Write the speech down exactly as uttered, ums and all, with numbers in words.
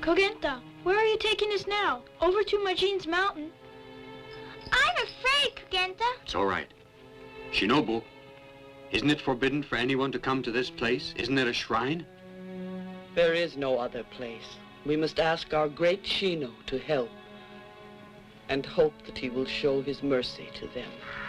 Kogenta, where are you taking us now? Over to Majin's mountain. I'm afraid, Kogenta. It's all right. Shinobu, isn't it forbidden for anyone to come to this place? Isn't it a shrine? There is no other place. We must ask our great Shino to help and hope that he will show his mercy to them.